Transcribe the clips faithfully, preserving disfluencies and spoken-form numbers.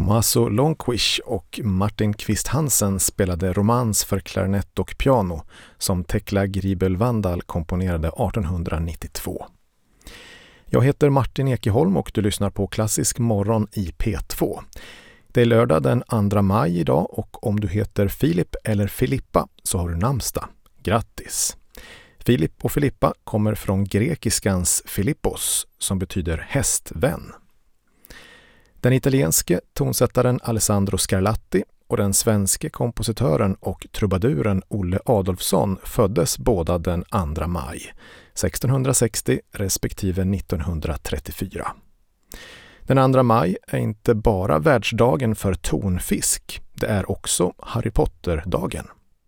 Tommaso Longquish och Martin Kvist Hansen spelade romans för klarinett och piano som Tekla Gribel-Vandal komponerade artonhundranittiotvå. Jag heter Martin Ekeholm och du lyssnar på Klassisk morgon i P två. Det är lördag den andra maj idag och om du heter Filip eller Filippa så har du namnsdag. Grattis! Filip och Filippa kommer från grekiskans Filippos som betyder hästvän. Den italienske tonsättaren Alessandro Scarlatti och den svenske kompositören och trubaduren Olle Adolfsson föddes båda den andra maj, sextonhundrasextio respektive nittonhundratrettiofyra. Den andra maj är inte bara världsdagen för tonfisk, det är också Harry Potter-dagen.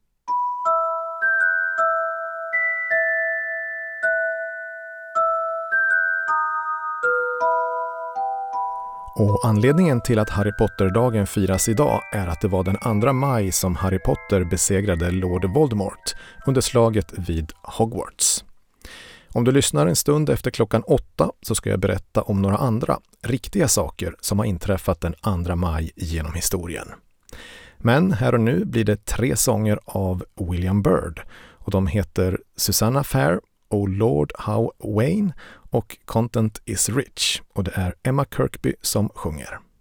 Och anledningen till att Harry Potter-dagen firas idag är att det var den andra maj som Harry Potter besegrade Lord Voldemort under slaget vid Hogwarts. Om du lyssnar en stund efter klockan åtta så ska jag berätta om några andra riktiga saker som har inträffat den andra maj genom historien. Men här och nu blir det tre sånger av William Byrd och de heter Susanna Fair, Oh Lord How Wayne och Content is Rich och det är Emma Kirkby som sjunger.